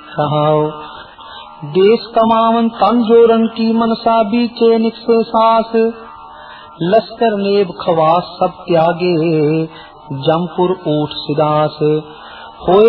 कहाओ देश कमावन तन जोरन की मनसा बीचे निकसे सास, लश्कर नेब खवास सब त्यागे जमपुर ऊठ सिदास, होए